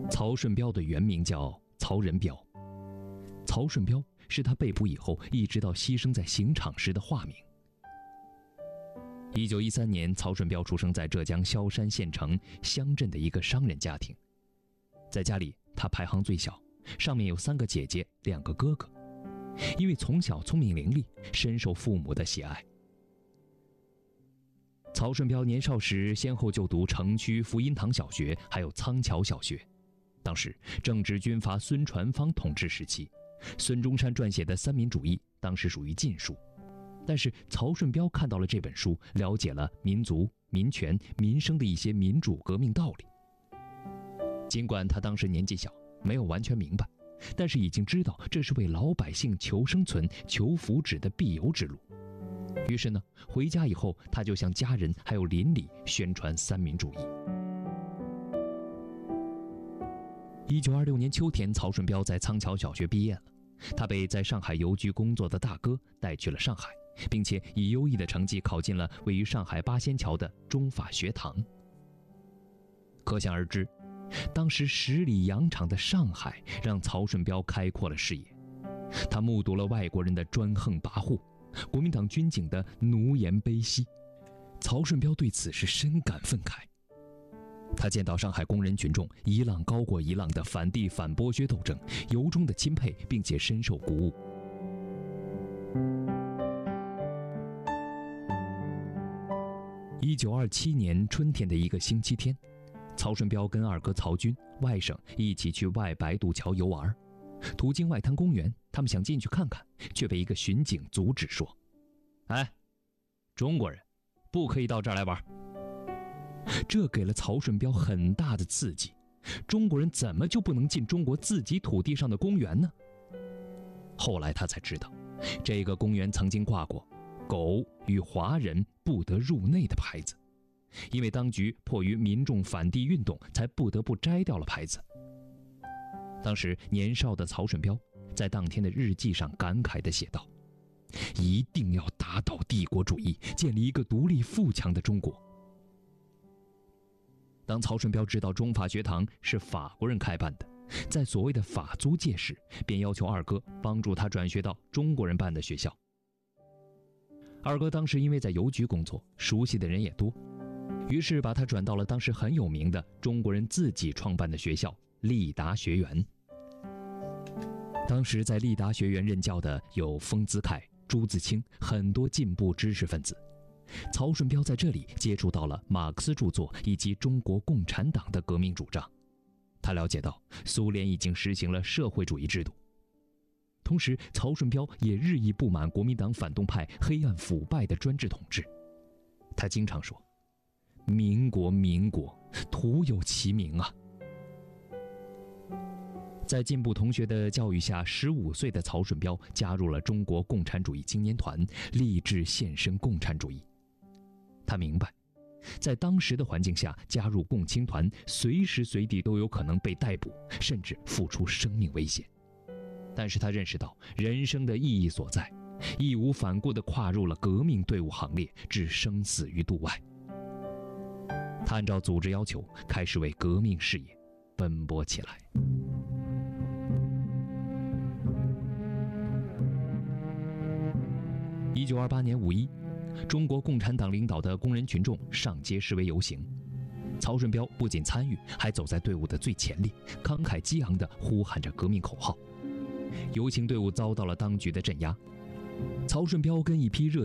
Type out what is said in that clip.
曹顺标的原名叫曹仁标，曹顺标是他被捕以后一直到牺牲在刑场时的化名。1913年，曹顺标出生在浙江萧山县城乡镇的一个商人家庭，在家里他排行最小，上面有3个姐姐2个哥哥。因为从小聪明伶俐，深受父母的喜爱。曹顺标年少时先后就读城区福音堂小学还有仓桥小学。当时正值军阀孙传芳统治时期，孙中山撰写的三民主义当时属于禁书，但是曹顺标看到了这本书，了解了民族、民权、民生的一些民主革命道理。尽管他当时年纪小，没有完全明白，但是已经知道这是为老百姓求生存、求福祉的必由之路。于是呢，回家以后，他就向家人还有邻里宣传三民主义。1926年秋天，曹顺标在仓桥小学毕业了，他被在上海邮局工作的大哥带去了上海，并且以优异的成绩考进了位于上海八仙桥的中法学堂。可想而知，当时十里洋场的上海让曹顺标开阔了视野，他目睹了外国人的专横跋扈，国民党军警的奴颜卑膝，曹顺标对此是深感愤慨。他见到上海工人群众一浪高过一浪的反帝反剥削斗争，由衷的钦佩，并且深受鼓舞。1927年春天的一个星期天，曹顺标跟二哥曹军、外甥一起去外白渡桥游玩，途经外滩公园，他们想进去看看，却被一个巡警阻止说：“哎，中国人不可以到这儿来玩。”这给了曹顺标很大的刺激，中国人怎么就不能进中国自己土地上的公园呢？后来他才知道，这个公园曾经挂过“狗与华人不得入内”的牌子，因为当局迫于民众反帝运动，才不得不摘掉了牌子。当时年少的曹顺标在当天的日记上感慨地写道：“一定要打倒帝国主义，建立一个独立富强的中国。”当曹顺标知道中法学堂是法国人开办的，在所谓的法租界时，便要求二哥帮助他转学到中国人办的学校。二哥当时因为在邮局工作，熟悉的人也多，于是把他转到了当时很有名的中国人自己创办的学校立达学园。当时在立达学园任教的有丰子恺、朱自清，很多进步知识分子。曹顺标在这里接触到了马克思著作以及中国共产党的革命主张，他了解到苏联已经实行了社会主义制度。同时，曹顺标也日益不满国民党反动派黑暗腐败的专制统治。他经常说：“民国，民国，徒有其名啊！”在进步同学的教育下，15岁的曹顺标加入了中国共产主义青年团，立志献身共产主义。他明白，在当时的环境下，加入共青团随时随地都有可能被逮捕，甚至付出生命危险。但是他认识到人生的意义所在，义无反顾地跨入了革命队伍行列，置生死于度外。他按照组织要求，开始为革命事业奔波起来。1928年5·1，中国共产党领导的工人群众上街示威游行，曹顺标不仅参与，还走在队伍的最前列，慷慨激昂地呼喊着革命口号。游行队伍遭到了当局的镇压，曹顺标跟一批热